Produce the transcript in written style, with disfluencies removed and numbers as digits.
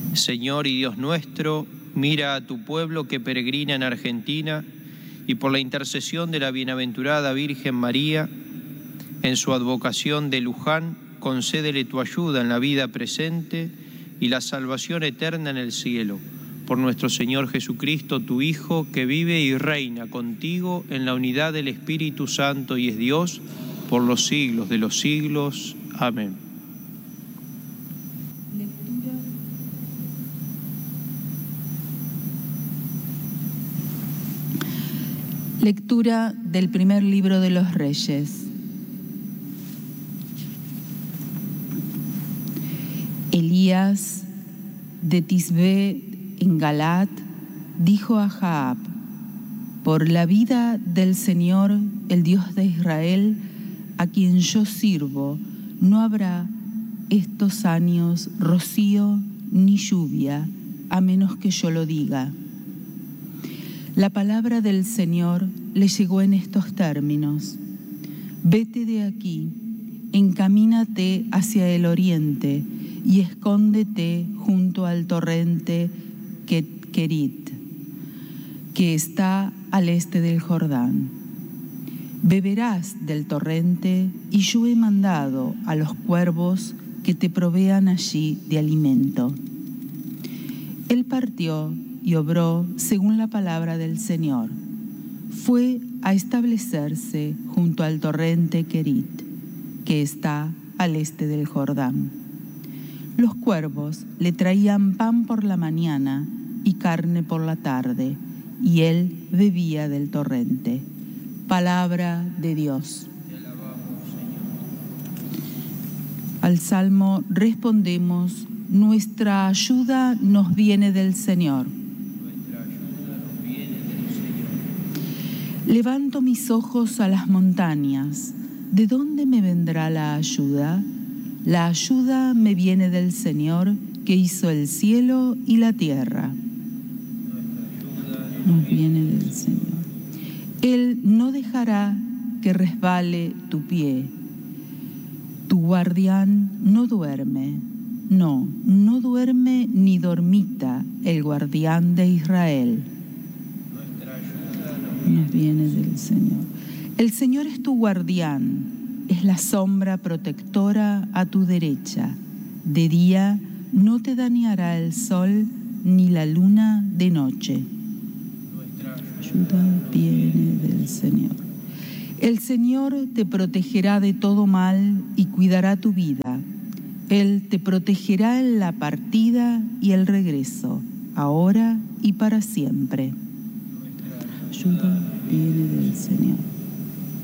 Señor y Dios nuestro, mira a tu pueblo que peregrina en Argentina y por la intercesión de la bienaventurada Virgen María, en su advocación de Luján, concédele tu ayuda en la vida presente y la salvación eterna en el cielo. Por nuestro Señor Jesucristo, tu Hijo, que vive y reina contigo en la unidad del Espíritu Santo y es Dios por los siglos de los siglos. Amén. Lectura del primer libro de los Reyes. Elías de Tisbé en Galaad dijo a Ahab: por la vida del Señor, el Dios de Israel, a quien yo sirvo, no habrá estos años rocío ni lluvia, a menos que yo lo diga. La palabra del Señor le llegó en estos términos: vete de aquí, encamínate hacia el oriente y escóndete junto al torrente Kerit, que está al este del Jordán. Beberás del torrente y yo he mandado a los cuervos que te provean allí de alimento. Él partió y obró según la palabra del Señor. Fue a establecerse junto al torrente Kerit, que está al este del Jordán. Los cuervos le traían pan por la mañana y carne por la tarde, y él bebía del torrente. Palabra de Dios. Te alabamos, Señor. Al Salmo respondemos: nuestra ayuda nos viene del Señor. Levanto mis ojos a las montañas. ¿De dónde me vendrá la ayuda? La ayuda me viene del Señor, que hizo el cielo y la tierra. Nos viene del Señor. Él no dejará que resbale tu pie. Tu guardián no duerme. No duerme ni dormita el guardián de Israel. Nos viene del Señor. El Señor es tu guardián, es la sombra protectora a tu derecha. De día no te dañará el sol ni la luna de noche. Nuestra ayuda viene del Señor. El Señor te protegerá de todo mal y cuidará tu vida. Él te protegerá en la partida y el regreso, ahora y para siempre. Ayuda viene del Señor.